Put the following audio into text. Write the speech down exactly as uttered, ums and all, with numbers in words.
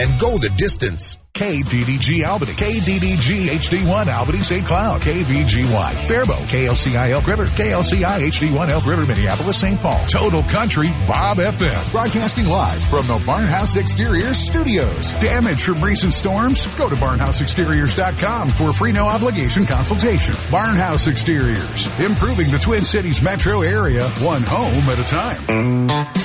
and go the distance. K D D G Albany, K D D G H D one Albany Saint Cloud, K V G Y Faribault, K L C I Elk River, K L C I H D one Elk River, Minneapolis, Saint Paul. Total Country Bob F M. Broadcasting live from the Barnhouse Exteriors Studios. Damage from recent storms? Go to barnhouse exteriors dot com for a free no obligation consultation. Barnhouse Exteriors, improving the Twin Cities metro area one home at a time.